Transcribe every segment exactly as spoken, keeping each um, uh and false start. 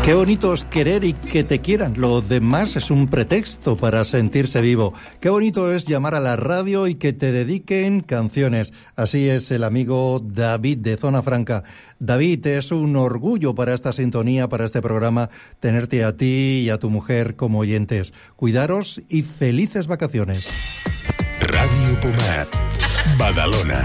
Qué bonito es querer y que te quieran. Lo demás es un pretexto para sentirse vivo. Qué bonito es llamar a la radio y que te dediquen canciones. Así es el amigo David de Zona Franca. David, es un orgullo para esta sintonía, para este programa, tenerte a ti y a tu mujer como oyentes. Cuidaros y felices vacaciones. Radio Pomar, Badalona.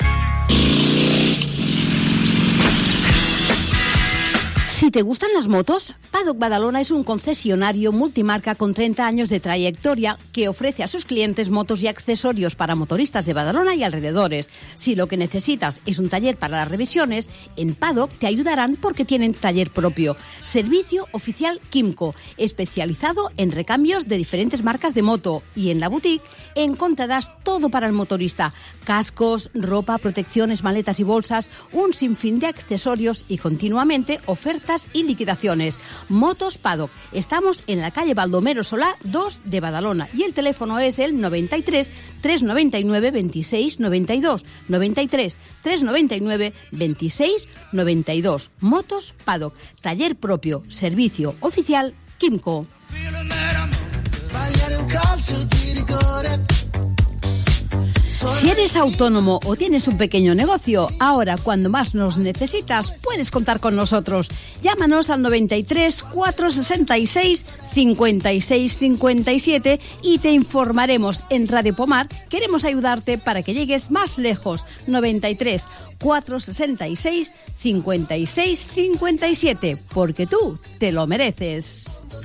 Si te gustan las motos, Paddock Badalona es un concesionario multimarca con treinta años de trayectoria que ofrece a sus clientes motos y accesorios para motoristas de Badalona y alrededores. Si lo que necesitas es un taller para las revisiones, en Paddock te ayudarán porque tienen taller propio. Servicio oficial Quimco, especializado en recambios de diferentes marcas de moto. Y en la boutique encontrarás todo para el motorista: cascos, ropa, protecciones, maletas y bolsas, un sinfín de accesorios y continuamente ofertas y liquidaciones. Motos Paddock. Estamos en la calle Baldomero Solá dos de Badalona y el teléfono es el noventa y tres, trescientos noventa y nueve, veintiséis noventa y dos. noventa y tres, trescientos noventa y nueve, veintiséis noventa y dos. Motos Paddock. Taller propio. Servicio oficial Quimco. Si eres autónomo o tienes un pequeño negocio, ahora cuando más nos necesitas puedes contar con nosotros. Llámanos al noventa y tres, cuatrocientos sesenta y seis, cincuenta y seis cincuenta y siete y te informaremos. En Radio Pomar queremos ayudarte para que llegues más lejos. noventa y tres, cuatrocientos sesenta y seis, cincuenta y seis cincuenta y siete, porque tú te lo mereces.